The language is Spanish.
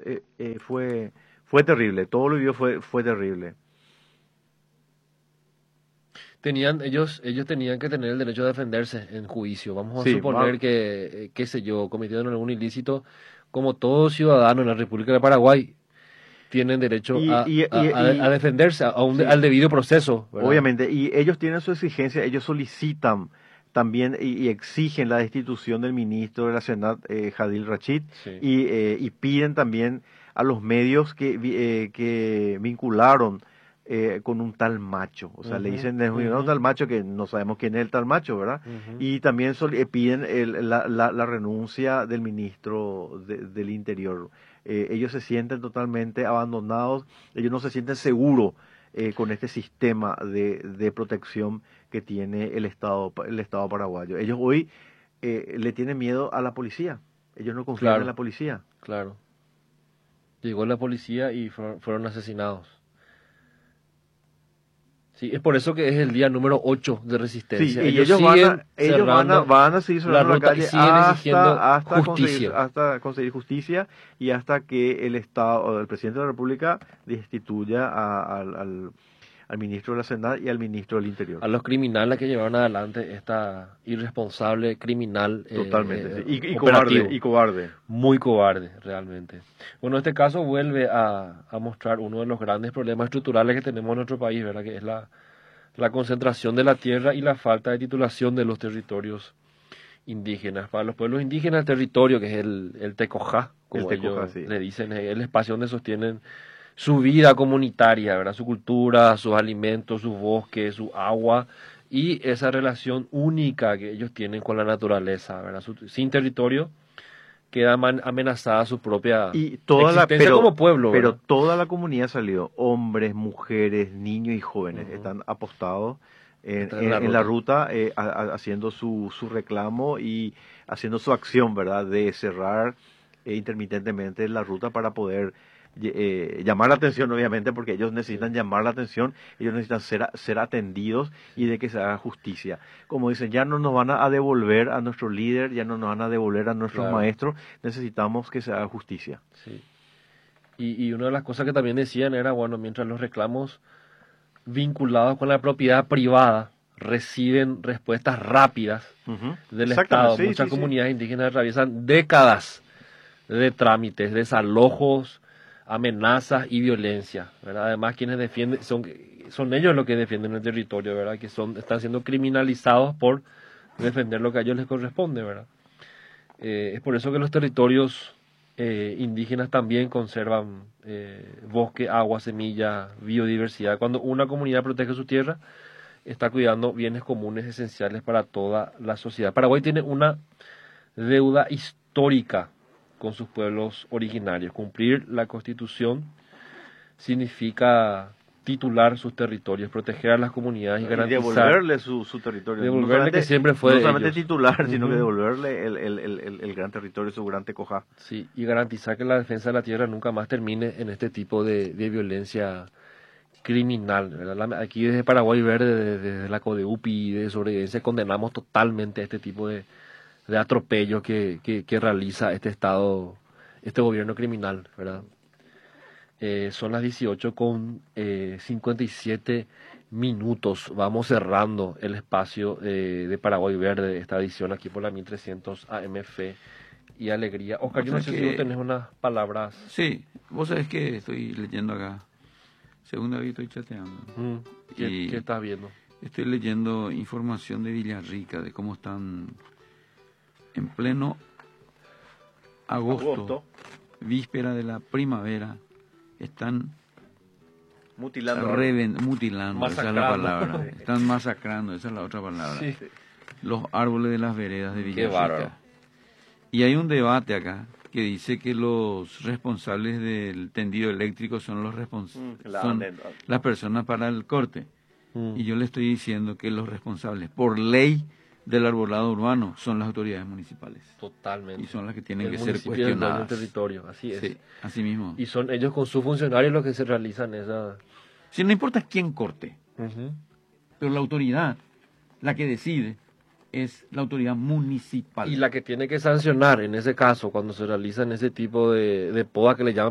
fue terrible, todo lo vivió fue terrible. Ellos tenían que tener el derecho a defenderse en juicio. Vamos a Sí, suponer que, qué sé yo, cometieron algún ilícito, como todo ciudadano en la República de Paraguay, tienen derecho y, y, y, a defenderse, sí, al debido proceso, ¿verdad? obviamente, y ellos tienen su exigencia, ellos solicitan también y exigen la destitución del ministro de la Senat, Hadil Rachid, Sí. y piden también a los medios que vincularon con un tal macho. O sea, le Ujú, dicen es un ujú, tal macho que no sabemos quién es el tal macho, ¿verdad? ujú. Y también piden la renuncia del ministro del Interior. Ellos se sienten totalmente abandonados, ellos no se sienten seguros con este sistema de protección que tiene el Estado paraguayo. Ellos hoy le tienen miedo a la policía, ellos no confían en la Claro, policía. claro. Llegó la policía y fueron asesinados. Sí, es por eso que es el día número 8 de Sí, resistencia. y Ellos ellos siguen van cerrando van a seguir la cerrando la ruta y calle siguen exigiendo justicia. hasta conseguir justicia y hasta que el Estado, o el presidente de la República destituya al ministro de la Hacienda y al ministro del Interior. A los criminales que llevaron adelante esta irresponsable criminal Totalmente, sí. operativo. Y cobarde. Muy cobarde, realmente. Bueno, este caso vuelve a mostrar uno de los grandes problemas estructurales que tenemos en nuestro país, ¿verdad? Que es la concentración de la tierra y la falta de titulación de los territorios indígenas. Para los pueblos indígenas, el territorio, que es el Tecojá, El como Tecoja, ellos sí. le dicen, es el espacio donde sostienen su vida comunitaria, ¿verdad? Su cultura, sus alimentos, sus bosques, su agua y esa relación única que ellos tienen con la naturaleza, ¿verdad? Sin territorio queda amenazada su propia Y existencia como pueblo, pero ¿verdad? toda la comunidad salió, hombres, mujeres, niños y jóvenes, Ujú. están apostados Está en la en la ruta. ruta, haciendo su reclamo y haciendo su acción, ¿verdad? De cerrar intermitentemente la ruta para poder llamar la atención, obviamente, porque ellos Sí, necesitan llamar la atención, ellos necesitan ser atendidos y sí, de que se haga justicia. Como dicen, ya no nos van a devolver a nuestro líder, ya no nos van a devolver a nuestros claro, maestros, necesitamos que se haga justicia. sí. Y una de las cosas que también decían era, bueno, mientras los reclamos vinculados con la propiedad privada reciben respuestas rápidas Ujú. del Exactamente, Estado. sí, Muchas sí, sí. comunidades indígenas atraviesan décadas de trámites, desalojos, amenazas y violencia, ¿verdad? Además, quienes defienden, son ellos los que defienden el territorio, ¿verdad? Que están siendo criminalizados por defender lo que a ellos les corresponde, ¿verdad? Es por eso que los territorios indígenas también conservan bosque, agua, semilla, biodiversidad. Cuando una comunidad protege su tierra, está cuidando bienes comunes esenciales para toda la sociedad. Paraguay tiene una deuda histórica con sus pueblos originarios. Cumplir la Constitución significa titular sus territorios, proteger a las comunidades y Y garantizar, devolverle su territorio. devolverle que siempre fue No de solamente ellos. titular, sino que Ujú. devolverle el gran territorio, su gran Tecoja. Sí, y garantizar que la defensa de la tierra nunca más termine en este tipo de violencia criminal, ¿verdad? Aquí desde Paraguay Verde, desde la CODEUPI y de Sobrevivencia, condenamos totalmente este tipo de atropello que realiza este Estado, este gobierno criminal, ¿verdad? Son las 18 con 57 minutos. Vamos cerrando el espacio de Paraguay Verde, esta edición aquí por la 1300 AMF y Alegría. Oscar, Vos yo no sabés sé si vos que, tenés unas palabras. sí, vos sabés que estoy leyendo acá. Según David estoy chateando. Mm, ¿qué Y estás viendo? estoy leyendo información de Villarrica, de cómo están en pleno agosto, Agosto, víspera de la primavera, están mutilando. mutilando, esa es la Masacrando. palabra. Están masacrando, esa es la otra palabra. Sí. Los árboles de las veredas de Qué bárbaro. Villarrica. Y hay un debate acá que dice que los responsables del tendido eléctrico son son las personas para el corte. Mm. Y yo le estoy diciendo que los responsables, por ley del arbolado urbano, son las autoridades municipales. Totalmente. Y son las que tienen El que ser municipio es el dueño del cuestionadas. territorio, así es. Sí, así mismo. Y son ellos con sus funcionarios los que se realizan esa... Si no importa quién corte, Ujú. pero la autoridad, la que decide, es la autoridad municipal. Y la que tiene que sancionar en ese caso, cuando se realizan ese tipo de poda que le llaman